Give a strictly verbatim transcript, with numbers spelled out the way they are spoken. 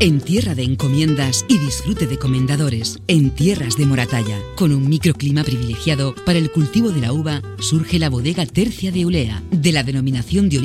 En tierra de encomiendas y disfrute de comendadores, en tierras de Moratalla, con un microclima privilegiado para el cultivo de la uva, surge la bodega Tercia de Ulea, de la denominación de origen